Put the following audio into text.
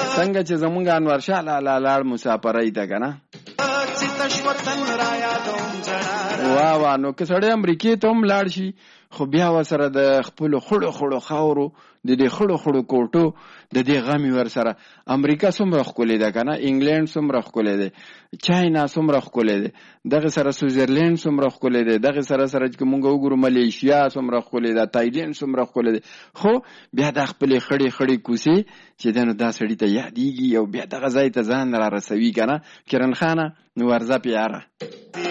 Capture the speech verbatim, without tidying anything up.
څنګه چې زمونږ انور شاه لالا لاړ مسافرۍ ته که نه وا وا نو که سړی امریکې ته هم لاړ شي خو بیا ورسره د خپلو خړو خړو خاورو د دې خړو خړو کوټو د دې غم یې ورسره امریکا څومره ښکلې ده که نه انګلینډ څومره ښکلی دی چاینا څومره ښکلی دی دغې سره سویزرلینډ څومره ښکلی دی دغې سره سره چې مونږ وګورو ملیشیا څومره ښکلی ده تایلینډ څومره ښکلی دی خو بیا دا خپلې خړې خړې کوڅې چې دی نو دا سړي ته یادېږي او بیا دغه ځای ته ځان را رسوي که نه کرن خانه نو ورځه پیاره